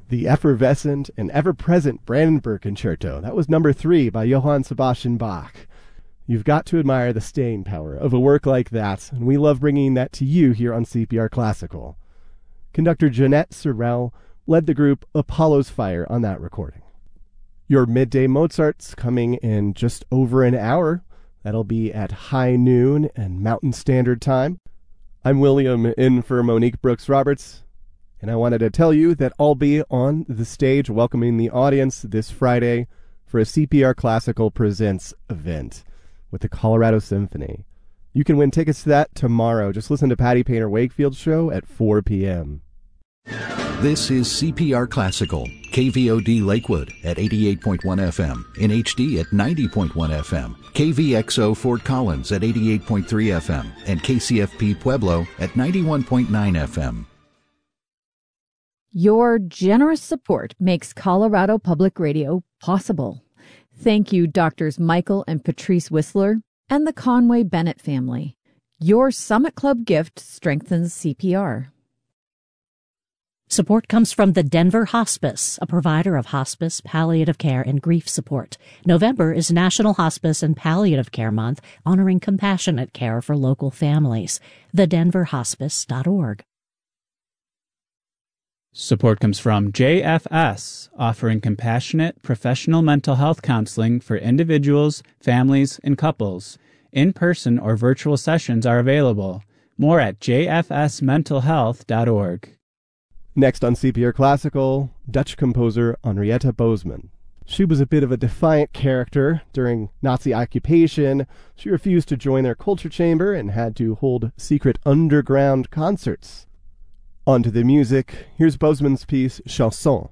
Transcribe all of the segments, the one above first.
the effervescent and ever-present Brandenburg Concerto. That was number 3 by Johann Sebastian Bach. You've got to admire the staying power of a work like that, and we love bringing that to you here on CPR Classical. Conductor Jeanette Sorrell led the group Apollo's Fire on that recording. Your midday Mozart's coming in just over an hour. That'll be at high noon and Mountain Standard Time. I'm William, in for Monique Brooks-Roberts, and I wanted to tell you that I'll be on the stage welcoming the audience this Friday for a CPR Classical Presents event with the Colorado Symphony. You can win tickets to that tomorrow. Just listen to Patty Painter Wakefield's show at 4 p.m. This is CPR Classical, KVOD Lakewood at 88.1 FM, in HD at 90.1 FM, KVXO Fort Collins at 88.3 FM, and KCFP Pueblo at 91.9 FM. Your generous support makes Colorado Public Radio possible. Thank you, Doctors Michael and Patrice Whistler and the Conway Bennett family. Your Summit Club gift strengthens CPR. Support comes from the Denver Hospice, a provider of hospice, palliative care, and grief support. November is National Hospice and Palliative Care Month, honoring compassionate care for local families. TheDenverHospice.org. Support comes from JFS, offering compassionate, professional mental health counseling for individuals, families, and couples. In-person or virtual sessions are available. More at jfsmentalhealth.org. Next on CPR Classical, Dutch composer Henrietta Boesman. She was a bit of a defiant character during Nazi occupation. She refused to join their culture chamber and had to hold secret underground concerts. On to the music. Here's Boesman's piece, Chanson.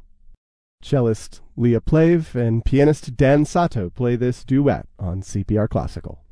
Cellist Leah Plave and pianist Dan Sato play this duet on CPR Classical.